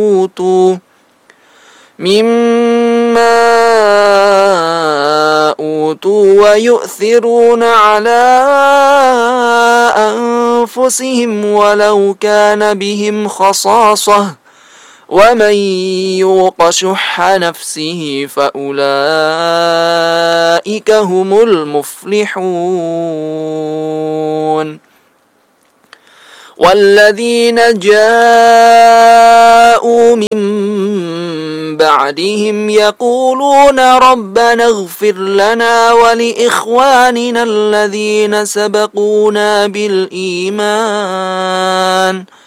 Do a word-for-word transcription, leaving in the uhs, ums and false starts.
أوتوا مما أوتوا ويؤثرون على أنفسهم ولو كان بهم خصاصة ومن يوق شح نفسه فأولئك هم المفلحون والذين جاءوا من بعدهم يقولون ربنا اغفر لنا ولإخواننا الذين سبقونا بالإيمان